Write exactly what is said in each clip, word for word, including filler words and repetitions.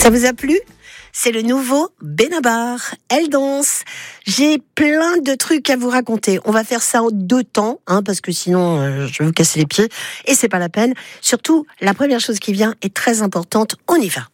Ça vous a plu ? C'est le nouveau Benabar. Elle danse. J'ai plein de trucs à vous raconter. On va faire ça en deux temps, hein, parce que sinon, euh, je vais vous casser les pieds. Et c'est pas la peine. Surtout, la première chose qui vient est très importante. On y va.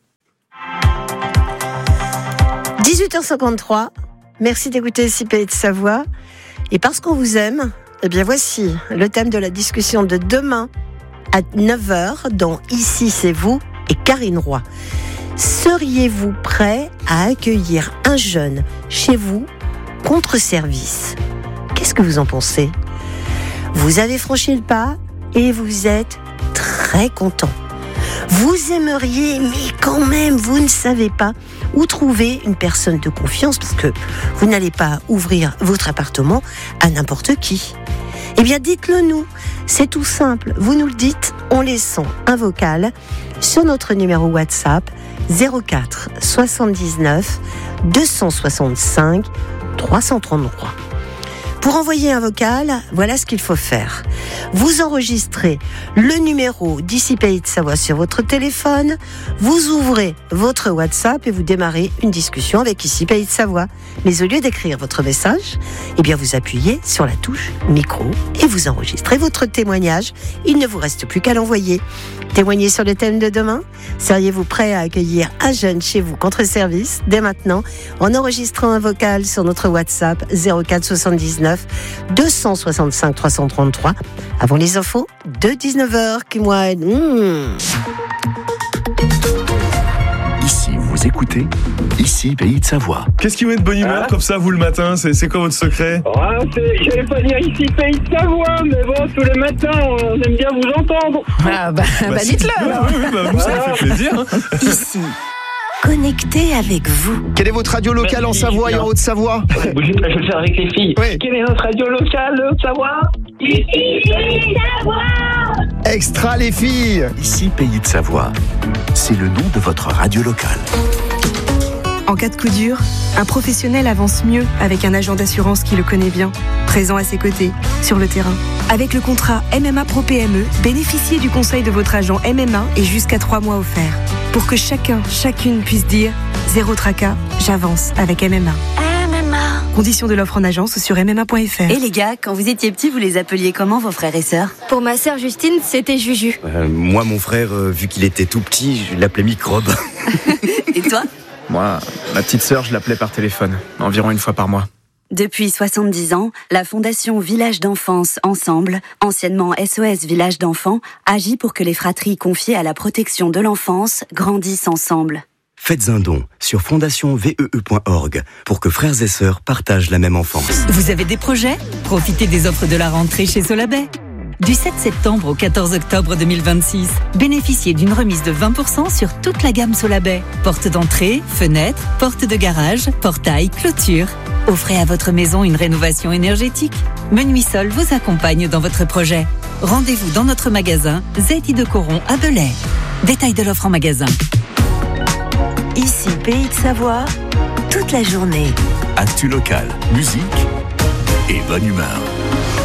dix-huit heures cinquante-trois. Merci d'écouter Ici Pays de Savoie. Et parce qu'on vous aime, eh bien voici le thème de la discussion de demain à neuf heures dans Ici c'est vous et Karine Roy. Seriez-vous prêt à accueillir un jeune chez vous contre service ? Qu'est-ce que vous en pensez ? Vous avez franchi le pas et vous êtes très content. Vous aimeriez, mais quand même, vous ne savez pas où trouver une personne de confiance parce que vous n'allez pas ouvrir votre appartement à n'importe qui. Eh bien, dites-le nous. C'est tout simple. Vous nous le dites en laissant un vocal sur notre numéro WhatsApp zéro quatre soixante-dix-neuf deux cent soixante-cinq trois cent trente-trois. Pour envoyer un vocal, voilà ce qu'il faut faire. Vous enregistrez le numéro d'Ici Pays de Savoie sur votre téléphone, vous ouvrez votre WhatsApp et vous démarrez une discussion avec Ici Pays de Savoie. Mais au lieu d'écrire votre message, eh bien vous appuyez sur la touche micro et vous enregistrez votre témoignage. Il ne vous reste plus qu'à l'envoyer. Témoignez sur le thème de demain. Seriez-vous prêt à accueillir un jeune chez vous contre service dès maintenant en enregistrant un vocal sur notre WhatsApp zéro quatre soixante-dix-neuf deux cent soixante-cinq trois cent trente-trois. Avant les infos de dix-neuf heures qui moi mmh. Ici, vous écoutez Ici Pays de Savoie. Qu'est-ce qui vous met de bonne humeur ah. comme ça, vous, le matin ? C'est, c'est quoi votre secret ? ah, c'est, J'allais pas dire Ici Pays de Savoie, mais bon, tous les matins, on aime bien vous entendre. Ah bah, bah, bah dites-le oui, oui, oui, bah, nous, ça nous fait plaisir. Hein. Ici, connecté avec vous. Quelle est votre radio locale en Savoie et en Haute-Savoie ? Je vais le faire avec les filles. Oui. Quelle est notre radio locale de Savoie ? Ici Pays de Savoie. Extra les filles. Ici Pays de Savoie. C'est le nom de votre radio locale. En cas de coup dur, un professionnel avance mieux avec un agent d'assurance qui le connaît bien, présent à ses côtés, sur le terrain. Avec le contrat M M A Pro P M E, bénéficiez du conseil de votre agent M M A et jusqu'à trois mois offerts. Pour que chacun, chacune puisse dire « Zéro tracas, j'avance avec M M A ». M M A. Conditions de l'offre en agence sur m m a point f r. Et les gars, quand vous étiez petits, vous les appeliez comment, vos frères et sœurs ? Pour ma sœur Justine, c'était Juju. Euh, moi, mon frère, euh, vu qu'il était tout petit, je l'appelais Microbe. Et toi ? Moi, ma petite sœur, je l'appelais par téléphone, environ une fois par mois. Depuis soixante-dix ans, la Fondation Village d'Enfance Ensemble, anciennement S O S Village d'Enfants, agit pour que les fratries confiées à la protection de l'enfance grandissent ensemble. Faites un don sur fondation vee point org pour que frères et sœurs partagent la même enfance. Vous avez des projets ? Profitez des offres de la rentrée chez Solabay. Du sept septembre au quatorze octobre deux mille vingt-six, bénéficiez d'une remise de vingt pour cent sur toute la gamme Solabay. Porte d'entrée, fenêtres, porte de garage, portail, clôture. Offrez à votre maison une rénovation énergétique. Menuisol vous accompagne dans votre projet. Rendez-vous dans notre magasin Z I de Coron à Belay. Détail de l'offre en magasin. Ici Pays de Savoie, toute la journée. Actu locale, musique et bonne humeur.